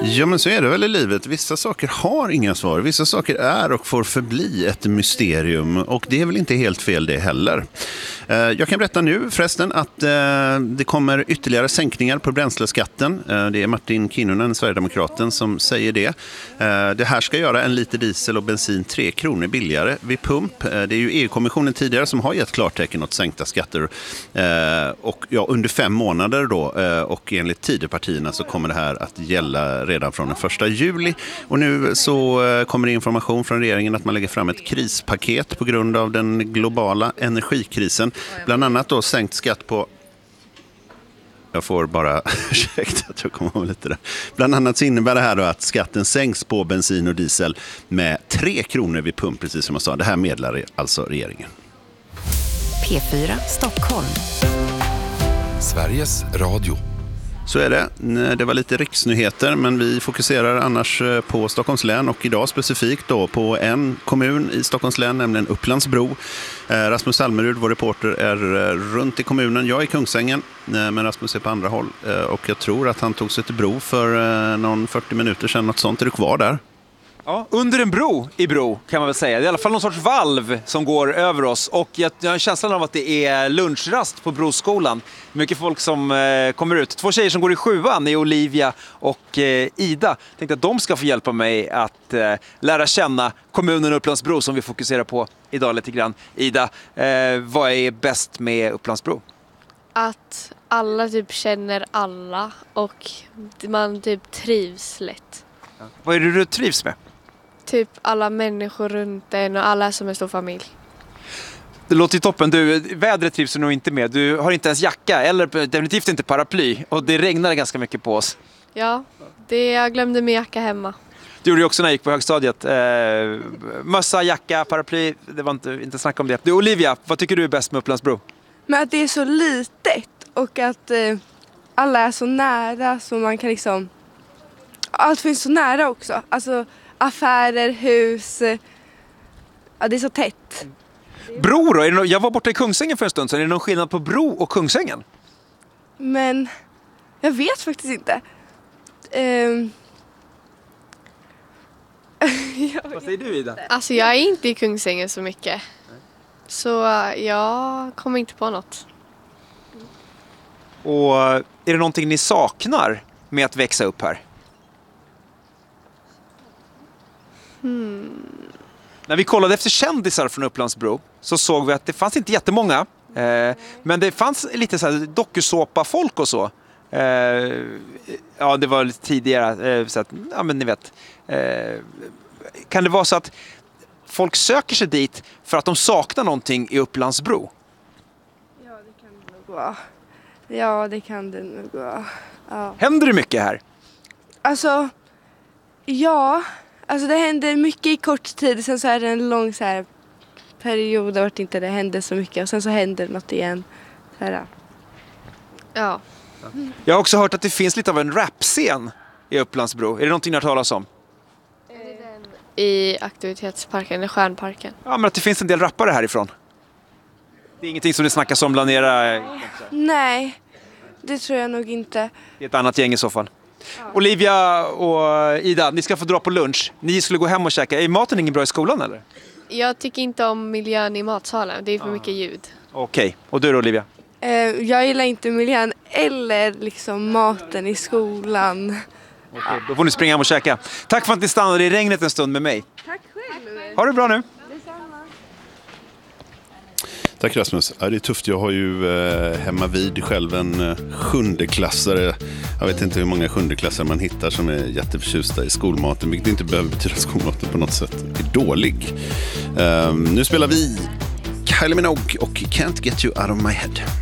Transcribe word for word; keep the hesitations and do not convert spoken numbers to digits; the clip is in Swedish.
Ja, men så är det väl i livet. Vissa saker har inga svar. Vissa saker är och får förbli ett mysterium. Och det är väl inte helt fel det heller. Jag kan berätta nu förresten att det kommer ytterligare sänkningar på bränsleskatten. Det är Martin Kinnunen, Sverigedemokraten, som säger det. Det här ska göra en liter diesel och bensin tre kronor billigare vid pump. Det är ju E U-kommissionen tidigare som har gett klartecken åt sänkta skatter. Och ja, under fem månader då. Och enligt Tidöpartierna så kommer det här att gälla redan från den första juli. Och nu så kommer det information från regeringen att man lägger fram ett krispaket på grund av den globala energikrisen. Bland annat då sänkt skatt på... Jag får bara... Ursäkta att jag kommer ihåg lite där. Bland annat så innebär det här då att skatten sänks på bensin och diesel med tre kronor vid pump, precis som jag sa. Det här meddelar alltså regeringen. P fyra Stockholm. Sveriges Radio. Så är det. Det var lite riksnyheter, men vi fokuserar annars på Stockholms län och idag specifikt då på en kommun i Stockholms län, nämligen Upplands-Bro. Rasmus Almerud, vår reporter, är runt i kommunen. Jag är i Kungsängen, men Rasmus är på andra håll. Och jag tror att han tog sig till Bro för någon fyrtio minuter sedan, något sånt. Är du kvar där? Ja, under en bro i Bro kan man väl säga. Det är i alla fall någon sorts valv som går över oss. Och jag, jag har känslan av att det är lunchrast på Broskolan. Mycket folk som eh, kommer ut. Två tjejer som går i sjuan är Olivia och eh, Ida. Jag tänkte att de ska få hjälpa mig att eh, lära känna kommunen Upplands-Bro som vi fokuserar på idag lite grann. Ida, eh, vad är bäst med Upplands-Bro? Att alla typ känner alla och man typ trivs lätt. Ja. Vad är det du trivs med? Typ alla människor runt en och alla som är stor familj. Det låter ju toppen. Du, vädret trivs du nog inte med. Du har inte ens jacka eller definitivt inte paraply. Och det regnar ganska mycket på oss. Ja, det, jag glömde min jacka hemma. Det gjorde jag också när jag gick på högstadiet. Eh, mössa, jacka, paraply. Det var inte, inte snack om det. Du, Olivia, vad tycker du är bäst med Upplands-Bro? Men att det är så litet och att eh, alla är så nära så man kan liksom... Allt finns så nära också. Alltså affärer, hus. Ja, det är så tätt. Bro då? Är det no- jag var borta i Kungsängen för en stund sedan. Är det någon skillnad på Bro och Kungsängen? Men jag vet faktiskt inte. Um... Vad säger du, Ida? Alltså jag är inte i Kungsängen så mycket. Så jag kommer inte på något. Och är det någonting ni saknar med att växa upp här? Hmm. När vi kollade efter kändisar från Upplands-Bro så såg vi att det fanns inte jättemånga. Eh, men det fanns lite så här dokusåpa-folk och så. Eh, ja, det var lite tidigare. Eh, så att, ja, men ni vet. Eh, kan det vara så att folk söker sig dit för att de saknar någonting i Upplands-Bro? Ja, det kan det nog vara. Ja, det kan det nog vara. Ja. Händer det mycket här? Alltså, ja. Alltså det händer mycket i kort tid. Sen så är det en lång så här period där inte det händer så mycket. Och sen så händer det något igen. Så här. Ja. Jag har också hört att det finns lite av en rapscen i Upplands-Bro. Är det någonting ni har talat om? I aktivitetsparken, eller Stjärnparken. Ja, men att det finns en del rappare härifrån. Det är ingenting som det snackas om bland era... Nej, det tror jag nog inte. Det är ett annat gäng i så fall. Ja. Olivia och Ida, ni ska få dra på lunch. Ni skulle gå hem och käka. Är maten ingen bra i skolan eller? Jag tycker inte om miljön i matsalen. Det är för ah. mycket ljud. Okej, okay. Och du då, Olivia? Uh, jag gillar inte miljön eller liksom maten i skolan. Okej, okay, då får ni springa hem och käka. Tack för att ni stannade i regnet en stund med mig. Tack själv. Ha det bra nu. Tack Rasmus. Ja, det är tufft. Jag har ju eh, hemma vid själv en eh, sjundeklassare. Jag vet inte hur många sjundeklassare man hittar som är jätteförtjusta i skolmaten. Vilket inte behöver betyda att skolmaten på något sätt är dålig. Um, nu spelar vi Kylie Minogue och Can't Get You Out of My Head.